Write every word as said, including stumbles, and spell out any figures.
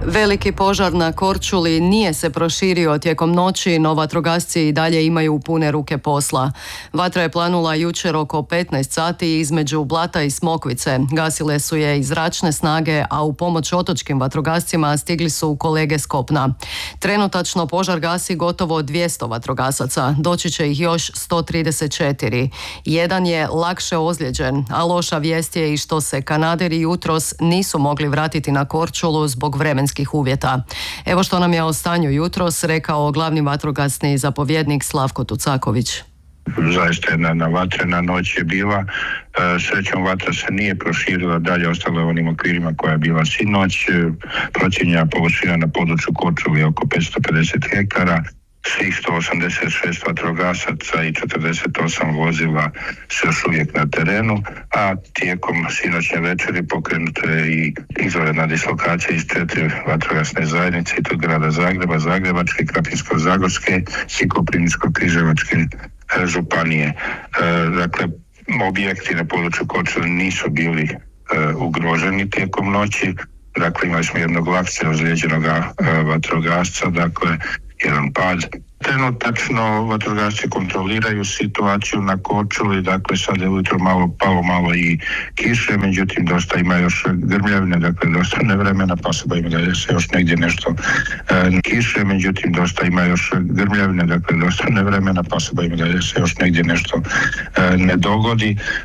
Veliki požar na Korčuli nije se proširio tijekom noći, no vatrogasci i dalje imaju pune ruke posla. Vatra je planula jučer oko petnaest sati između Blata i Smokvice. Gasile su je i zračne snage, a u pomoć otočkim vatrogascima stigli su kolege s kopna. Trenutačno požar gasi gotovo dvjesto vatrogasaca, doći će ih još sto trideset četiri. Jedan je lakše ozlijeđen, a loša vijest je i što se kanaderi jutros nisu mogli vratiti na Korčulu zbog vremenskih uvjeta. Evo što nam je o stanju jutros rekao glavni vatrogasni zapovjednik Slavko Tucaković. Zaista jedna vatrena noć je bila. Srećom vatra se nije proširila dalje, ostala je u onim okvirima koja je bila sinoć. Procijenjena površina na području Korčule je oko petsto pedeset hektara. Svih sto osamdeset šest vatrogasaca i četrdeset osam vozila su još uvijek na terenu, a tijekom sinoćnje večeri pokrenuta je i izvanredna dislokacija iz četiri vatrogasne zajednice, i to grada Zagreba, Zagrebačke, Krapinsko-zagorske i Koprivničko-križevačke županije. Dakle, objekti na području Korčule nisu bili ugroženi tijekom noći. Dakle, imali smo jednog lakše ozlijeđenog vatrogasca, dakle, jedan pad. Trenutačno vatrogasci kontroliraju situaciju na Korčuli, dakle sad je ujutro malo palo malo i kiše, međutim dosta ima još grmljavine, dakle dosta nevremena, pa se bojimo da je se još negdje nešto e, kiše, međutim dosta ima još grmljavine, dakle dosta nevremena, pa se bojimo da je se još negdje nešto e, ne dogodi.